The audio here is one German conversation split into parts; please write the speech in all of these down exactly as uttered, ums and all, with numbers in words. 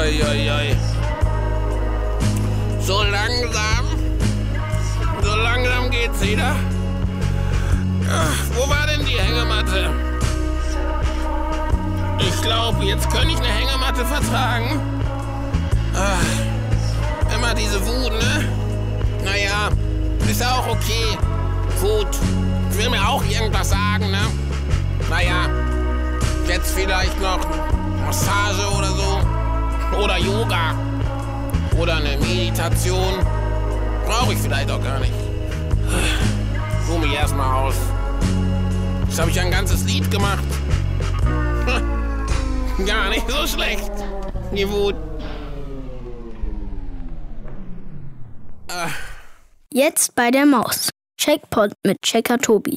Ui, ui, ui. So langsam, so langsam geht's wieder. Ach, wo war denn die Hängematte? Ich glaube, jetzt könnte ich eine Hängematte vertragen. Ach, immer diese Wut, ne? Naja, ist ja auch okay. Wut, will mir auch irgendwas sagen, ne? Naja, jetzt vielleicht noch Massage oder so. Oder Yoga. Oder eine Meditation. Brauche ich vielleicht auch gar nicht. Ruh mich erstmal aus. Jetzt habe ich ein ganzes Lied gemacht. Gar nicht so schlecht. Die Wut. Jetzt bei der Maus. Checkpot mit Checker Tobi.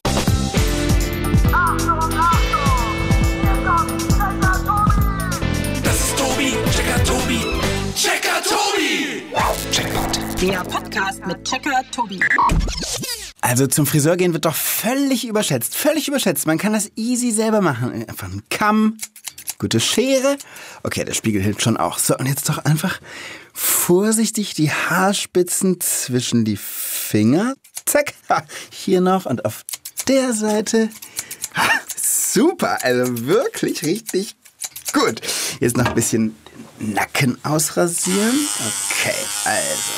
Das ist Tobi, Checker Tobi, Checker Tobi. Checkpot. Der Podcast mit Checker Tobi. Also zum Friseur gehen wird doch völlig überschätzt. Völlig überschätzt. Man kann das easy selber machen. Einfach einen Kamm, gute Schere. Okay, der Spiegel hilft schon auch. So, und jetzt doch einfach vorsichtig die Haarspitzen zwischen die Finger. Zack, ha, hier noch und auf der Seite. Ha, super, also wirklich richtig gut. Jetzt noch ein bisschen den Nacken ausrasieren. Okay, also.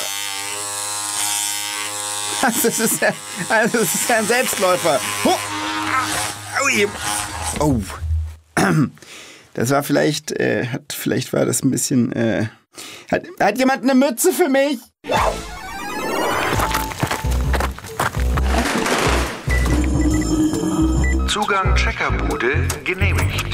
Das ist ja, also das ist ja ein Selbstläufer. Oh, das war vielleicht, äh, hat, vielleicht war das ein bisschen, äh, hat, hat jemand eine Mütze für mich? Zugang Checkerbude genehmigt.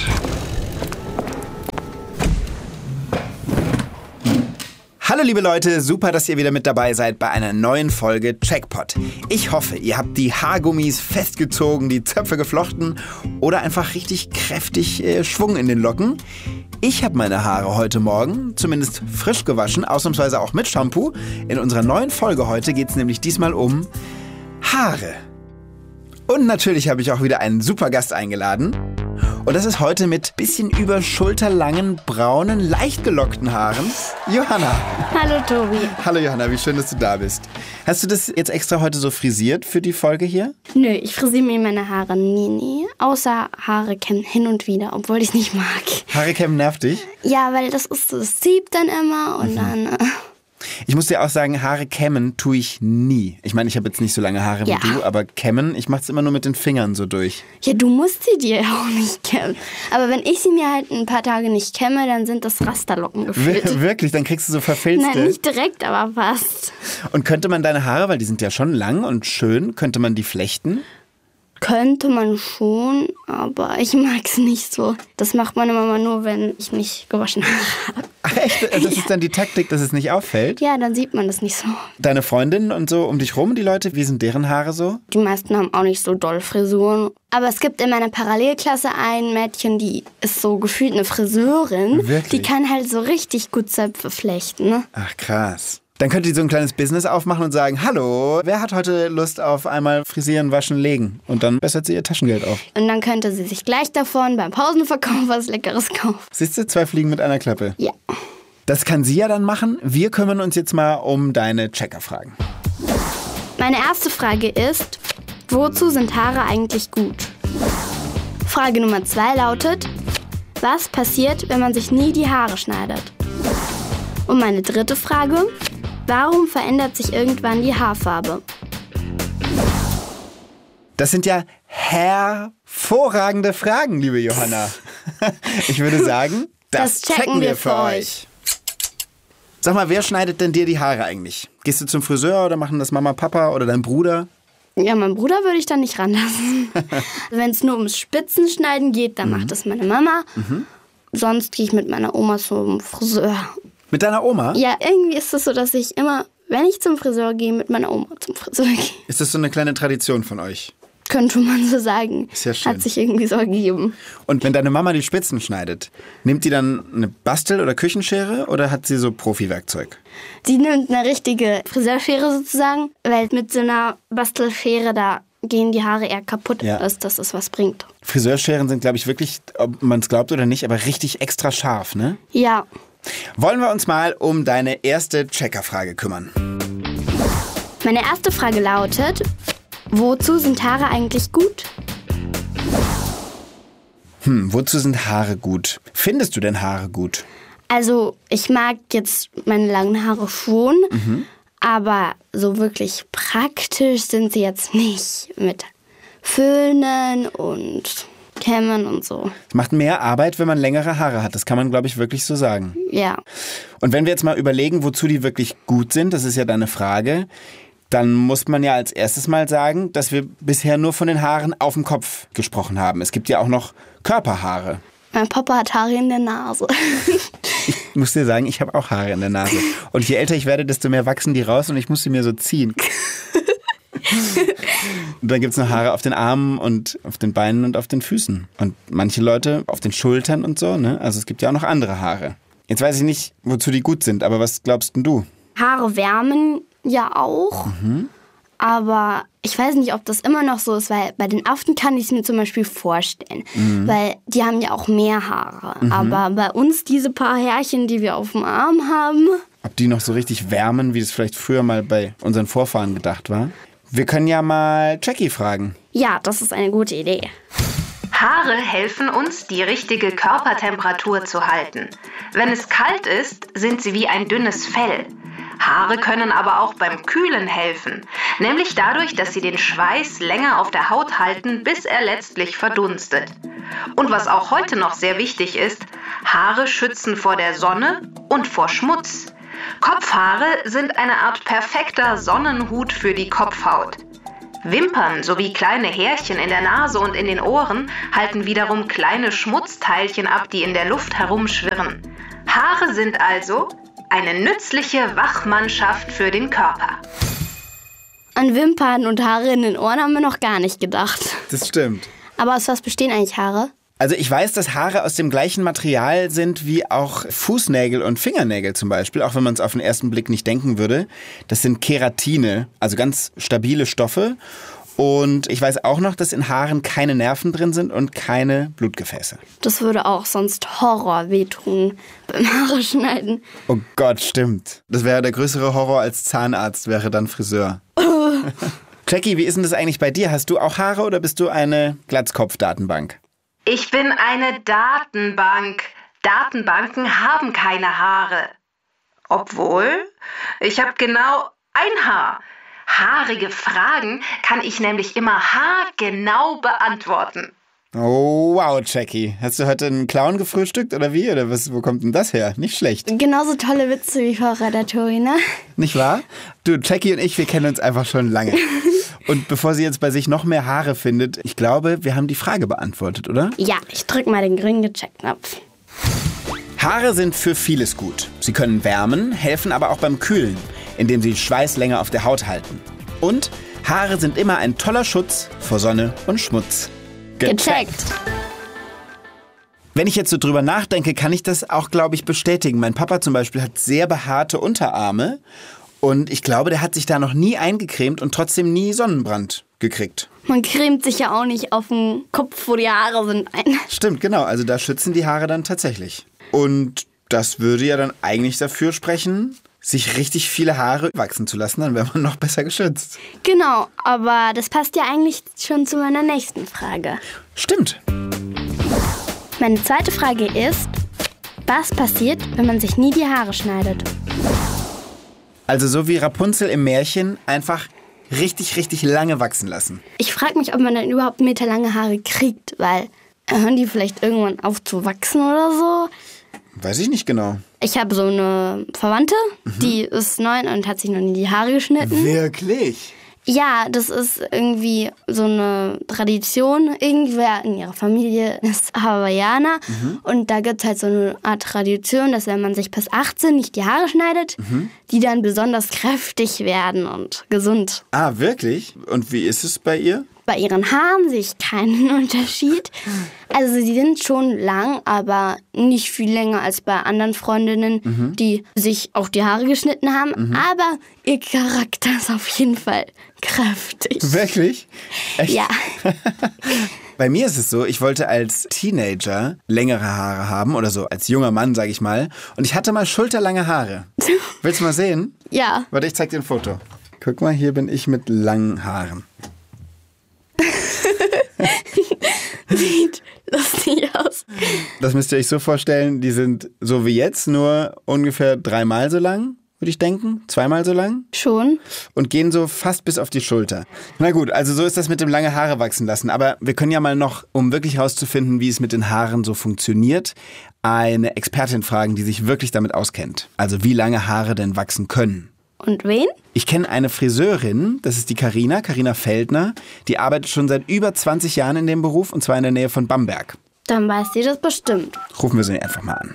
Hallo liebe Leute, super, dass ihr wieder mit dabei seid bei einer neuen Folge Checkpot. Ich hoffe, ihr habt die Haargummis festgezogen, die Zöpfe geflochten oder einfach richtig kräftig äh, Schwung in den Locken. Ich habe meine Haare heute Morgen zumindest frisch gewaschen, ausnahmsweise auch mit Shampoo. In unserer neuen Folge heute geht es nämlich diesmal um Haare. Und natürlich habe ich auch wieder einen super Gast eingeladen. Und das ist heute mit bisschen über schulterlangen, braunen, leicht gelockten Haaren Johanna. Hallo Tobi. Hallo Johanna, wie schön, dass du da bist. Hast du das jetzt extra heute so frisiert für die Folge hier? Nö, ich frisiere mir meine Haare nie, nie. Außer Haare kämmen hin und wieder, obwohl ich es nicht mag. Haare kämmen nervt dich? Ja, weil das ist so, das zieht dann immer und mhm. dann... Äh Ich muss dir auch sagen, Haare kämmen tue ich nie. Ich meine, ich habe jetzt nicht so lange Haare wie ja. du, aber kämmen, ich mache es immer nur mit den Fingern so durch. Ja, du musst sie dir auch nicht kämmen. Aber wenn ich sie mir halt ein paar Tage nicht kämme, dann sind das Rasterlocken gefühlt. Wir, wirklich? Dann kriegst du so verfilzte? Nein, nicht direkt, aber fast. Und könnte man deine Haare, weil die sind ja schon lang und schön, könnte man die flechten? Könnte man schon, aber ich mag es nicht so. Das macht meine Mama nur, wenn ich nicht gewaschen habe. Ach echt? Das ist ja. dann die Taktik, dass es nicht auffällt? Ja, dann sieht man das nicht so. Deine Freundinnen und so um dich rum, die Leute, wie sind deren Haare so? Die meisten haben auch nicht so doll Frisuren. Aber es gibt in meiner Parallelklasse ein Mädchen, die ist so gefühlt eine Friseurin. Wirklich? Die kann halt so richtig gut Zöpfe flechten. Ne? Ach krass. Dann könnt ihr so ein kleines Business aufmachen und sagen, hallo, wer hat heute Lust auf einmal frisieren, waschen, legen? Und dann bessert sie ihr Taschengeld auf. Und dann könnte sie sich gleich davon beim Pausenverkauf was Leckeres kaufen. Siehst du, zwei Fliegen mit einer Klappe. Ja. Das kann sie ja dann machen. Wir kümmern uns jetzt mal um deine Checkerfragen. Meine erste Frage ist, wozu sind Haare eigentlich gut? Frage Nummer zwei lautet, was passiert, wenn man sich nie die Haare schneidet? Und meine dritte Frage, warum verändert sich irgendwann die Haarfarbe? Das sind ja hervorragende Fragen, liebe Johanna. Ich würde sagen, das, das checken wir für euch. Sag mal, wer schneidet denn dir die Haare eigentlich? Gehst du zum Friseur oder machen das Mama, Papa oder dein Bruder? Ja, meinen Bruder würde ich da nicht ranlassen. Wenn es nur ums Spitzenschneiden geht, dann mhm. macht das meine Mama. Mhm. Sonst gehe ich mit meiner Oma zum Friseur. Mit deiner Oma? Ja, irgendwie ist es so, dass ich immer, wenn ich zum Friseur gehe, mit meiner Oma zum Friseur gehe. Ist das so eine kleine Tradition von euch? Könnte man so sagen. Ist ja schön. Hat sich irgendwie so ergeben. Und wenn deine Mama die Spitzen schneidet, nimmt die dann eine Bastel- oder Küchenschere oder hat sie so Profi-Werkzeug? Sie nimmt eine richtige Friseurschere sozusagen, weil mit so einer Bastelschere da gehen die Haare eher kaputt, ja. als dass es was bringt. Friseurscheren sind, glaube ich, wirklich, ob man es glaubt oder nicht, aber richtig extra scharf, ne? Ja. Wollen wir uns mal um deine erste Checkerfrage kümmern? Meine erste Frage lautet, wozu sind Haare eigentlich gut? Hm, wozu sind Haare gut? Findest du denn Haare gut? Also, ich mag jetzt meine langen Haare schon, Mhm. aber so wirklich praktisch sind sie jetzt nicht mit Föhnen und Kämmen und so. Es macht mehr Arbeit, wenn man längere Haare hat. Das kann man, glaube ich, wirklich so sagen. Ja. Und wenn wir jetzt mal überlegen, wozu die wirklich gut sind, das ist ja deine Frage, dann muss man ja als erstes mal sagen, dass wir bisher nur von den Haaren auf dem Kopf gesprochen haben. Es gibt ja auch noch Körperhaare. Mein Papa hat Haare in der Nase. Ich muss dir sagen, ich habe auch Haare in der Nase. Und je älter ich werde, desto mehr wachsen die raus und ich muss sie mir so ziehen. Und dann gibt es noch Haare auf den Armen und auf den Beinen und auf den Füßen. Und manche Leute auf den Schultern und so, ne? Also es gibt ja auch noch andere Haare. Jetzt weiß ich nicht, wozu die gut sind, aber was glaubst denn du? Haare wärmen ja auch, Mhm. aber ich weiß nicht, ob das immer noch so ist, weil bei den Affen kann ich es mir zum Beispiel vorstellen, Mhm. weil die haben ja auch mehr Haare. Aber bei uns diese paar Härchen, die wir auf dem Arm haben, Ob die noch so richtig wärmen, wie das vielleicht früher mal bei unseren Vorfahren gedacht war? Wir können ja mal Jackie fragen. ja, das ist eine gute Idee. Haare helfen uns, die richtige Körpertemperatur zu halten. Wenn es kalt ist, sind sie wie ein dünnes Fell. Haare können aber auch beim Kühlen helfen, nämlich dadurch, dass sie den Schweiß länger auf der Haut halten, bis er letztlich verdunstet. Und was auch heute noch sehr wichtig ist, Haare schützen vor der Sonne und vor Schmutz. Kopfhaare sind eine Art perfekter Sonnenhut für die Kopfhaut. Wimpern sowie kleine Härchen in der Nase und in den Ohren halten wiederum kleine Schmutzteilchen ab, die in der Luft herumschwirren. Haare sind also eine nützliche Wachmannschaft für den Körper. An Wimpern und Haare in den Ohren haben wir noch gar nicht gedacht. Das stimmt. Aber aus was bestehen eigentlich Haare? Also ich weiß, dass Haare aus dem gleichen Material sind wie auch Fußnägel und Fingernägel zum Beispiel, auch wenn man es auf den ersten Blick nicht denken würde. Das sind Keratine, also ganz stabile Stoffe. Und ich weiß auch noch, dass in Haaren keine Nerven drin sind und keine Blutgefäße. Das würde auch sonst Horror wehtun beim Haare schneiden. Oh Gott, stimmt. Das wäre der größere Horror als Zahnarzt, wäre dann Friseur. Jackie, wie ist denn das eigentlich bei dir? Hast du auch Haare oder bist du eine Glatzkopf-Datenbank? Ich bin eine Datenbank. Datenbanken haben keine Haare. Obwohl, ich habe genau ein Haar. Haarige Fragen kann ich nämlich immer haargenau beantworten. Oh, wow, Jackie. Hast du heute einen Clown gefrühstückt oder wie? Oder was, wo kommt denn das her? Nicht schlecht. Genauso tolle Witze wie Frau Redaktori, ne? Nicht wahr? Du, Jackie und ich, wir kennen uns einfach schon lange. Und bevor sie jetzt bei sich noch mehr Haare findet, ich glaube, wir haben die Frage beantwortet, oder? Ja, ich drück mal den grünen Gecheckt-Knopf. Haare sind für vieles gut. Sie können wärmen, helfen aber auch beim Kühlen, indem sie Schweiß länger auf der Haut halten. Und Haare sind immer ein toller Schutz vor Sonne und Schmutz. Gecheckt. Wenn ich jetzt so drüber nachdenke, kann ich das auch, glaube ich, bestätigen. Mein Papa zum Beispiel hat sehr behaarte Unterarme und ich glaube, der hat sich da noch nie eingecremt und trotzdem nie Sonnenbrand gekriegt. Man cremt sich ja auch nicht auf den Kopf, wo die Haare sind, ein. Stimmt, genau. Also da schützen die Haare dann tatsächlich. Und das würde ja dann eigentlich dafür sprechen, sich richtig viele Haare wachsen zu lassen, dann wäre man noch besser geschützt. Genau, aber das passt ja eigentlich schon zu meiner nächsten Frage. Stimmt. Meine zweite Frage ist, was passiert, wenn man sich nie die Haare schneidet? Also so wie Rapunzel im Märchen einfach richtig, richtig lange wachsen lassen. Ich frage mich, ob man dann überhaupt meterlange Haare kriegt, weil hören die vielleicht irgendwann auf zu wachsen oder so? Weiß ich nicht genau. Ich habe so eine Verwandte, mhm. die ist neun und hat sich noch nie die Haare geschnitten. Wirklich? Ja, das ist irgendwie so eine Tradition. Irgendwer in ihrer Familie ist Hawaiianer. Mhm. Und da gibt es halt so eine Art Tradition, dass wenn man sich bis achtzehn nicht die Haare schneidet, mhm. die dann besonders kräftig werden und gesund. Ah, wirklich? Und wie ist es bei ihr? Bei ihren Haaren sehe ich keinen Unterschied. Also sie sind schon lang, aber nicht viel länger als bei anderen Freundinnen, mhm. die sich auch die Haare geschnitten haben. Mhm. Aber ihr Charakter ist auf jeden Fall kräftig. Wirklich? Echt? Ja. Bei mir ist es so, ich wollte als Teenager längere Haare haben oder so, als junger Mann, sag ich mal. Und ich hatte mal schulterlange Haare. Willst du mal sehen? Ja. Warte, ich zeig dir ein Foto. Guck mal, hier bin ich mit langen Haaren. Sieht lustig aus. Das müsst ihr euch so vorstellen, die sind so wie jetzt, nur ungefähr dreimal so lang, würde ich denken. Zweimal so lang. Schon. Und gehen so fast bis auf die Schulter. Na gut, also so ist das mit dem lange Haare wachsen lassen. Aber wir können ja mal noch, um wirklich herauszufinden, wie es mit den Haaren so funktioniert, eine Expertin fragen, die sich wirklich damit auskennt. Also wie lange Haare denn wachsen können. Und wen? Ich kenne eine Friseurin, das ist die Carina, Carina Feldner. Die arbeitet schon seit über zwanzig Jahren in dem Beruf und zwar in der Nähe von Bamberg. Dann weiß sie das bestimmt. Rufen wir sie einfach mal an.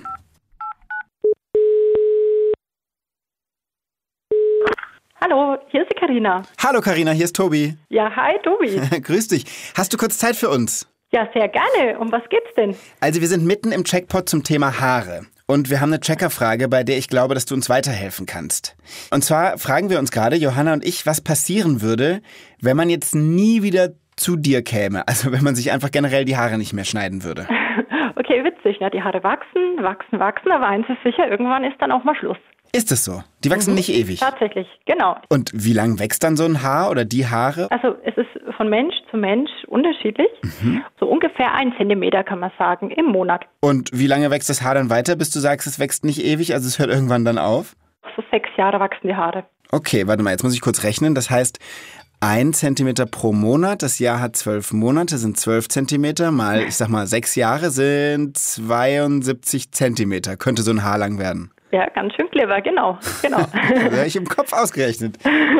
Hallo, hier ist die Carina. Hallo Carina, hier ist Tobi. Ja, hi Tobi. Grüß dich. Hast du kurz Zeit für uns? Ja, sehr gerne. Um was geht's denn? Also wir sind mitten im Checkpot zum Thema Haare. Und wir haben eine Checkerfrage, bei der ich glaube, dass du uns weiterhelfen kannst. Und zwar fragen wir uns gerade, Johanna und ich, was passieren würde, wenn man jetzt nie wieder zu dir käme. Also wenn man sich einfach generell die Haare nicht mehr schneiden würde. Okay, witzig. Ne? Die Haare wachsen, wachsen, wachsen, aber eins ist sicher, irgendwann ist dann auch mal Schluss. Ist es so? Die wachsen mhm. nicht ewig? Tatsächlich, genau. Und wie lang wächst dann so ein Haar oder die Haare? Also es ist von Mensch zu Mensch unterschiedlich. Mhm. So ungefähr ein Zentimeter kann man sagen im Monat. Und wie lange wächst das Haar dann weiter, bis du sagst, es wächst nicht ewig, also es hört irgendwann dann auf? So sechs Jahre wachsen die Haare. Okay, warte mal, jetzt muss ich kurz rechnen. Das heißt, ein Zentimeter pro Monat, das Jahr hat zwölf Monate, sind zwölf Zentimeter, mal, ich sag mal, sechs Jahre sind zweiundsiebzig Zentimeter. Könnte so ein Haar lang werden. Ja, ganz schön clever, genau, genau. Das habe ich im Kopf ausgerechnet.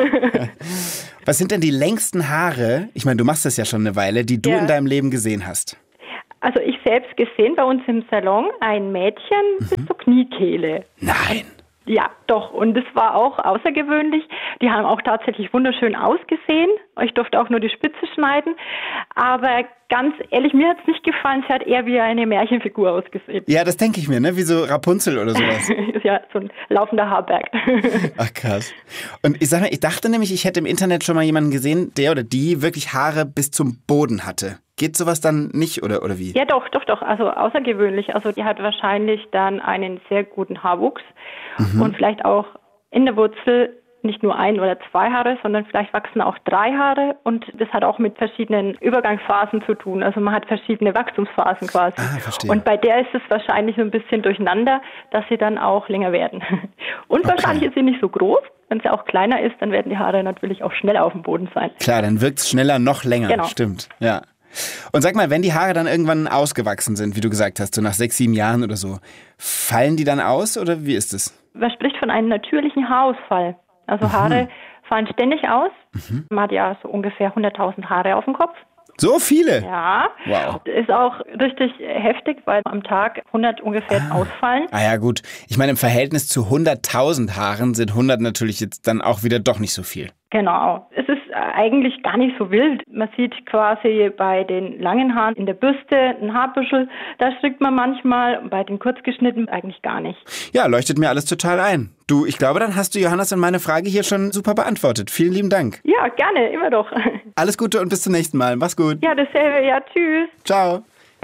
Was sind denn die längsten Haare, ich meine, du machst das ja schon eine Weile, die du ja. in deinem Leben gesehen hast? Also ich selbst gesehen bei uns im Salon ein Mädchen mhm. bis zur Kniekehle. Nein. Ja, doch. Und das war auch außergewöhnlich. Die haben auch tatsächlich wunderschön ausgesehen. Ich durfte auch nur die Spitze schneiden. Aber ganz ehrlich, mir hat es nicht gefallen. Sie hat eher wie eine Märchenfigur ausgesehen. Ja, das denke ich mir, ne? Wie so Rapunzel oder sowas. Ja, so ein laufender Haarberg. Ach krass. Und ich sag mal, ich dachte nämlich, ich hätte im Internet schon mal jemanden gesehen, der oder die wirklich Haare bis zum Boden hatte. Geht sowas dann nicht oder, oder wie? Ja, doch, doch, doch. Also außergewöhnlich. Also die hat wahrscheinlich dann einen sehr guten Haarwuchs mhm. und vielleicht auch in der Wurzel nicht nur ein oder zwei Haare, sondern vielleicht wachsen auch drei Haare und das hat auch mit verschiedenen Übergangsphasen zu tun. Also man hat verschiedene Wachstumsphasen quasi. Ah, verstehe. Und bei der ist es wahrscheinlich so ein bisschen durcheinander, dass sie dann auch länger werden. Und okay. wahrscheinlich ist sie nicht so groß. Wenn sie auch kleiner ist, dann werden die Haare natürlich auch schneller auf dem Boden sein. Klar, dann wirkt es schneller noch länger. Genau. Stimmt, ja. Und sag mal, wenn die Haare dann irgendwann ausgewachsen sind, wie du gesagt hast, so nach sechs, sieben Jahren oder so, fallen die dann aus oder wie ist es? Man spricht von einem natürlichen Haarausfall. Also Haare mhm. fallen ständig aus. Mhm. Man hat ja so ungefähr hunderttausend Haare auf dem Kopf. So viele? Ja. Wow. Ist auch richtig heftig, weil am Tag hundert ungefähr ah. ausfallen. Ah ja, gut. Ich meine, im Verhältnis zu hunderttausend Haaren sind hundert natürlich jetzt dann auch wieder doch nicht so viel. Genau. Es ist eigentlich gar nicht so wild. Man sieht quasi bei den langen Haaren in der Bürste ein Haarbüschel, da strickt man manchmal, bei den kurzgeschnittenen eigentlich gar nicht. Ja, leuchtet mir alles total ein. Du, ich glaube, dann hast du Johannes und meine Frage hier schon super beantwortet. Vielen lieben Dank. Ja, gerne, immer doch. Alles Gute und bis zum nächsten Mal. Mach's gut. Ja, dasselbe. Ja, tschüss. Ciao.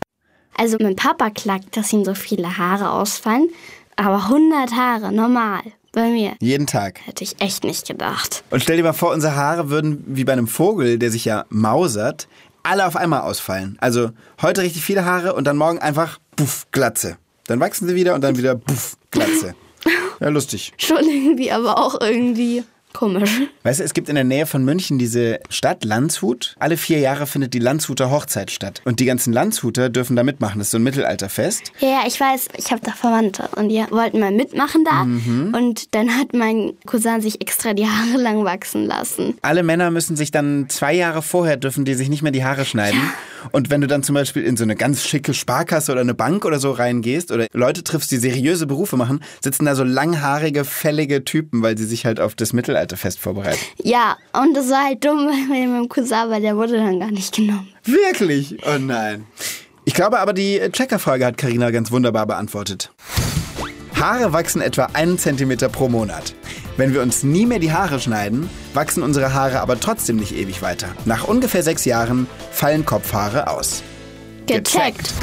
Also mein Papa klagt, dass ihm so viele Haare ausfallen, aber hundert Haare, normal. Bei mir. Jeden Tag. Hätte ich echt nicht gedacht. Und stell dir mal vor, unsere Haare würden wie bei einem Vogel, der sich ja mausert, alle auf einmal ausfallen. Also heute richtig viele Haare und dann morgen einfach puff, Glatze. Dann wachsen sie wieder und dann wieder puff, Glatze. Ja, lustig. Schon irgendwie, aber auch irgendwie komisch. Weißt du, es gibt in der Nähe von München diese Stadt Landshut. Alle vier Jahre findet die Landshuter Hochzeit statt. Und die ganzen Landshuter dürfen da mitmachen. Das ist so ein Mittelalterfest. Ja, ich weiß, ich habe da Verwandte. Und die wollten mal mitmachen da. Mhm. Und dann hat mein Cousin sich extra die Haare lang wachsen lassen. Alle Männer müssen sich dann zwei Jahre vorher, dürfen die sich nicht mehr die Haare schneiden. Ja. Und wenn du dann zum Beispiel in so eine ganz schicke Sparkasse oder eine Bank oder so reingehst oder Leute triffst, die seriöse Berufe machen, sitzen da so langhaarige, fällige Typen, weil sie sich halt auf das Mittelalterfest vorbereiten. Ja, und das war halt dumm mit meinem Cousin, weil der wurde dann gar nicht genommen. Wirklich? Oh nein. Ich glaube aber, die Checkerfrage hat Carina ganz wunderbar beantwortet. Haare wachsen etwa einen Zentimeter pro Monat. Wenn wir uns nie mehr die Haare schneiden, wachsen unsere Haare aber trotzdem nicht ewig weiter. Nach ungefähr sechs Jahren fallen Kopfhaare aus. Gecheckt.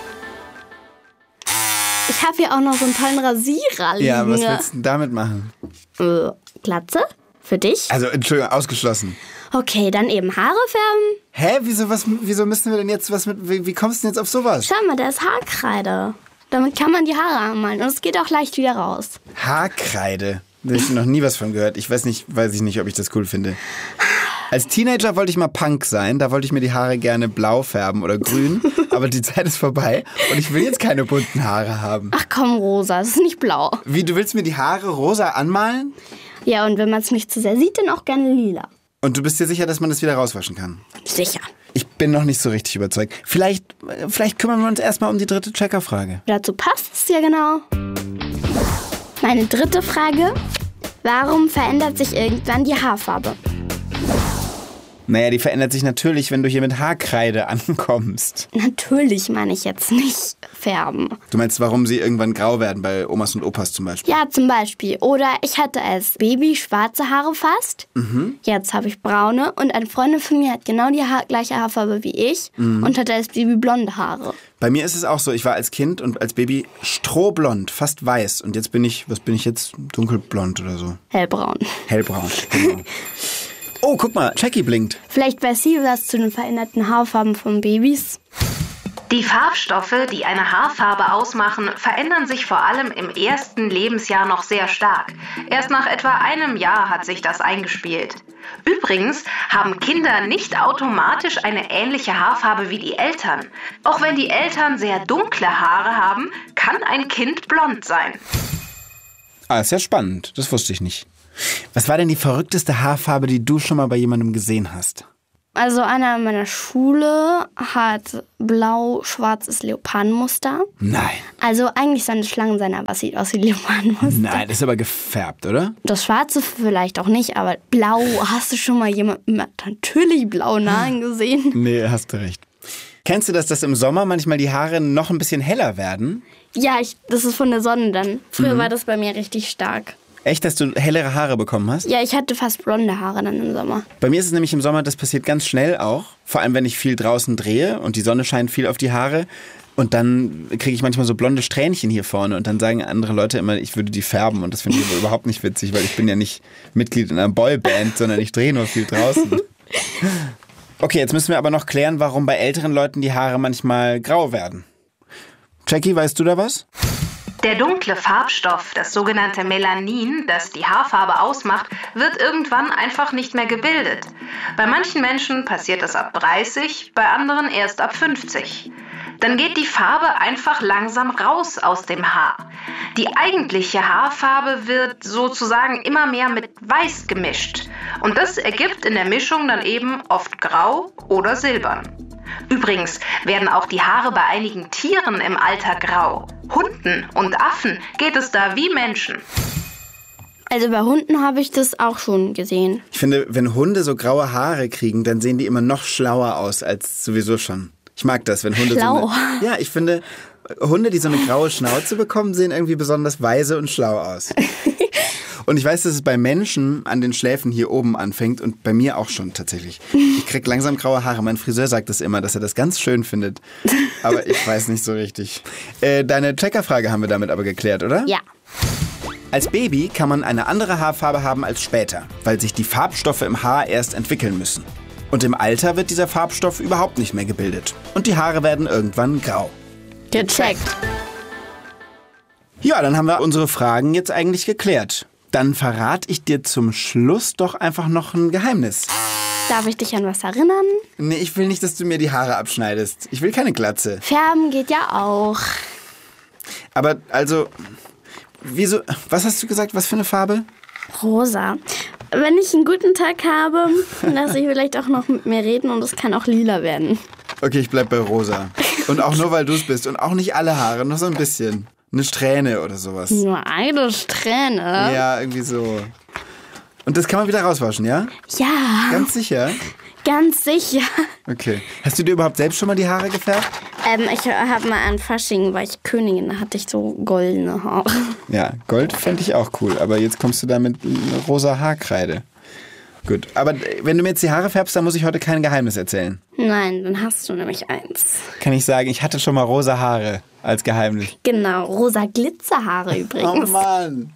Ich habe hier auch noch so einen tollen Rasierer liegen. Ja, was willst du denn damit machen? Äh, Glatze? Für dich? Also, Entschuldigung, ausgeschlossen. Okay, dann eben Haare färben. Hä? Wieso, was, wieso müssen wir denn jetzt was mit... Wie, wie kommst du denn jetzt auf sowas? Schau mal, da ist Haarkreide. Damit kann man die Haare anmalen und es geht auch leicht wieder raus. Haarkreide? Da habe ich noch nie was von gehört. Ich weiß nicht, weiß ich nicht, ob ich das cool finde. Als Teenager wollte ich mal Punk sein. Da wollte ich mir die Haare gerne blau färben oder grün. Aber die Zeit ist vorbei und ich will jetzt keine bunten Haare haben. Ach komm, rosa, es ist nicht blau. Wie, du willst mir die Haare rosa anmalen? Ja, und wenn man es nicht zu sehr sieht, dann auch gerne lila. Und du bist dir sicher, dass man das wieder rauswaschen kann? Sicher. Ich bin noch nicht so richtig überzeugt. Vielleicht, vielleicht kümmern wir uns erstmal um die dritte Checkerfrage. Dazu passt es ja genau. Meine dritte Frage. Warum verändert sich irgendwann die Haarfarbe? Naja, die verändert sich natürlich, wenn du hier mit Haarkreide ankommst. Natürlich meine ich jetzt nicht färben. Du meinst, warum sie irgendwann grau werden, bei Omas und Opas zum Beispiel? Ja, zum Beispiel. Oder ich hatte als Baby schwarze Haare fast. Mhm. Jetzt habe ich braune. Und eine Freundin von mir hat genau die Haar- gleiche Haarfarbe wie ich mhm. und hatte als Baby blonde Haare. Bei mir ist es auch so, ich war als Kind und als Baby strohblond, fast weiß. Und jetzt bin ich, was bin ich jetzt? Dunkelblond oder so. Hellbraun. Hellbraun, genau. Oh, guck mal, Jackie blinkt. Vielleicht weiß sie was zu den veränderten Haarfarben von Babys. Die Farbstoffe, die eine Haarfarbe ausmachen, verändern sich vor allem im ersten Lebensjahr noch sehr stark. Erst nach etwa einem Jahr hat sich das eingespielt. Übrigens haben Kinder nicht automatisch eine ähnliche Haarfarbe wie die Eltern. Auch wenn die Eltern sehr dunkle Haare haben, kann ein Kind blond sein. Ah, ist ja spannend. Das wusste ich nicht. Was war denn die verrückteste Haarfarbe, die du schon mal bei jemandem gesehen hast? Also einer in meiner Schule hat blau-schwarzes Leopardenmuster. Nein. Also eigentlich seine Schlangen sein, aber es sieht aus wie Leopardenmuster. Nein, das ist aber gefärbt, oder? Das Schwarze vielleicht auch nicht, aber blau. Hast du schon mal jemanden mit natürlich blauen Haaren gesehen? Nee, hast du recht. Kennst du das, dass im Sommer manchmal die Haare noch ein bisschen heller werden? Ja, ich, das ist von der Sonne dann. Früher mhm. war das bei mir richtig stark. Echt, dass du hellere Haare bekommen hast? Ja, ich hatte fast blonde Haare dann im Sommer. Bei mir ist es nämlich im Sommer, das passiert ganz schnell auch. Vor allem, wenn ich viel draußen drehe und die Sonne scheint viel auf die Haare. Und dann kriege ich manchmal so blonde Strähnchen hier vorne. Und dann sagen andere Leute immer, ich würde die färben. Und das finde ich aber überhaupt nicht witzig, weil ich bin ja nicht Mitglied in einer Boyband, sondern ich drehe nur viel draußen. Okay, jetzt müssen wir aber noch klären, warum bei älteren Leuten die Haare manchmal grau werden. Jackie, weißt du da was? Der dunkle Farbstoff, das sogenannte Melanin, das die Haarfarbe ausmacht, wird irgendwann einfach nicht mehr gebildet. Bei manchen Menschen passiert das ab dreißig, bei anderen erst ab fünfzig. Dann geht die Farbe einfach langsam raus aus dem Haar. Die eigentliche Haarfarbe wird sozusagen immer mehr mit Weiß gemischt. Und das ergibt in der Mischung dann eben oft grau oder silbern. Übrigens werden auch die Haare bei einigen Tieren im Alter grau. Hunden und Affen geht es da wie Menschen. Also bei Hunden habe ich das auch schon gesehen. Ich finde, wenn Hunde so graue Haare kriegen, dann sehen die immer noch schlauer aus als sowieso schon. Ich mag das, wenn Hunde Schlau. so eine, ja, ich finde, Hunde, die so eine graue Schnauze bekommen, sehen irgendwie besonders weise und schlau aus. Und ich weiß, dass es bei Menschen an den Schläfen hier oben anfängt und bei mir auch schon tatsächlich. Ich krieg langsam graue Haare. Mein Friseur sagt das immer, dass er das ganz schön findet. Aber ich weiß nicht so richtig. Äh, deine Checkerfrage haben wir damit aber geklärt, oder? Ja. Als Baby kann man eine andere Haarfarbe haben als später, weil sich die Farbstoffe im Haar erst entwickeln müssen. Und im Alter wird dieser Farbstoff überhaupt nicht mehr gebildet. Und die Haare werden irgendwann grau. Gecheckt. Ja, dann haben wir unsere Fragen jetzt eigentlich geklärt. Dann verrate ich dir zum Schluss doch einfach noch ein Geheimnis. Darf ich dich an was erinnern? Nee, ich will nicht, dass du mir die Haare abschneidest. Ich will keine Glatze. Färben geht ja auch. Aber also, wieso, was hast du gesagt, was für eine Farbe? Rosa. Wenn ich einen guten Tag habe, lasse ich vielleicht auch noch mit mir reden und es kann auch lila werden. Okay, ich bleib bei rosa. Und auch nur, weil du es bist. Und auch nicht alle Haare, nur so ein bisschen. Eine Strähne oder sowas. Nur eine Strähne? Ja, irgendwie so. Und das kann man wieder rauswaschen, ja? Ja. Ganz sicher? Ganz sicher. Okay. Hast du dir überhaupt selbst schon mal die Haare gefärbt? Ähm, ich habe mal an Fasching, war ich Königin, da hatte ich so goldene Haare. Ja, Gold fände ich auch cool. Aber jetzt kommst du da mit rosa Haarkreide. Gut, aber wenn du mir jetzt die Haare färbst, dann muss ich heute kein Geheimnis erzählen. Nein, dann hast du nämlich eins. Kann ich sagen, ich hatte schon mal rosa Haare als Geheimnis. Genau, rosa Glitzerhaare übrigens. Oh Mann.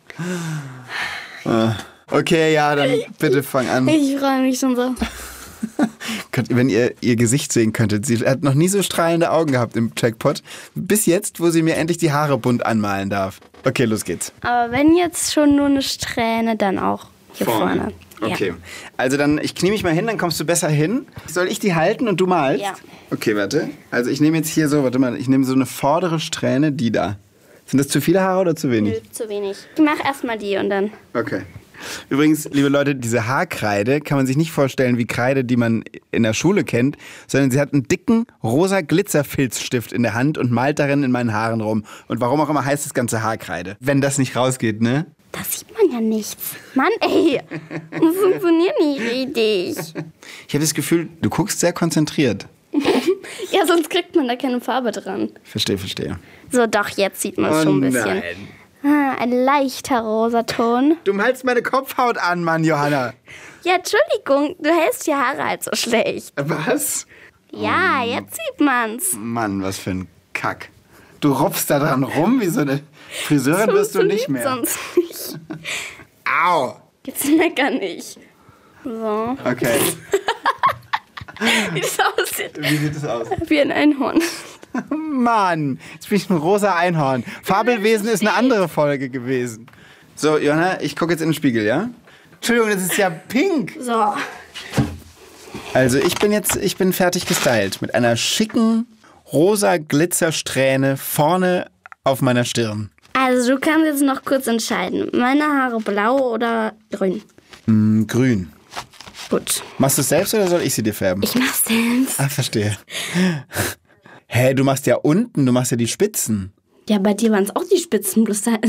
Okay, ja, dann bitte fang an. Ich freue mich schon so. Wenn ihr ihr Gesicht sehen könntet. Sie hat noch nie so strahlende Augen gehabt im Jackpot. Bis jetzt, wo sie mir endlich die Haare bunt anmalen darf. Okay, los geht's. Aber wenn jetzt schon nur eine Strähne, dann auch hier vorne. vorne. Okay, ja. Also dann, ich knie mich mal hin, dann kommst du besser hin. Soll ich die halten und du malst? Ja. Okay, warte. Also ich nehme jetzt hier so, warte mal, ich nehme so eine vordere Strähne, die da. Sind das zu viele Haare oder zu wenig? Nö, zu wenig. Ich mache erstmal die und dann... Okay. Übrigens, liebe Leute, diese Haarkreide kann man sich nicht vorstellen wie Kreide, die man in der Schule kennt, sondern sie hat einen dicken, rosa Glitzerfilzstift in der Hand und malt darin in meinen Haaren rum. Und warum auch immer heißt das Ganze Haarkreide. Wenn das nicht rausgeht, ne? Das sieht man ja nichts. Mann, ey, das funktioniert nicht richtig. Ich habe das Gefühl, du guckst sehr konzentriert. Ja, sonst kriegt man da keine Farbe dran. Verstehe, verstehe. So, doch, jetzt sieht man es oh schon ein bisschen. Nein. Ah, ein leichter Rosaton. Du malst meine Kopfhaut an, Mann, Johanna. Ja, Entschuldigung, du hältst die Haare halt so schlecht. Was? Ja, jetzt sieht man's. Mann, was für ein Kack. Du rupfst da dran rum wie so eine Friseurin, so wirst du nicht mehr. Sonst nicht. Au. Jetzt mecker nicht. So. Okay. Wie das aussieht. Wie sieht das aus? Wie ein Einhorn. Mann, jetzt bin ich ein rosa Einhorn. Fabelwesen ist eine andere Folge gewesen. So, Johanna, ich gucke jetzt in den Spiegel, ja? Entschuldigung, das ist ja pink. So. Also ich bin jetzt, ich bin fertig gestylt mit einer schicken rosa Glitzersträhne vorne auf meiner Stirn. Also du kannst jetzt noch kurz entscheiden. Meine Haare blau oder grün? Mm, grün. Gut. Machst du es selbst oder soll ich sie dir färben? Ich mach's selbst. Ah, verstehe. Hä, du machst ja unten, du machst ja die Spitzen. Ja, bei dir waren es auch die Spitzen, bloß da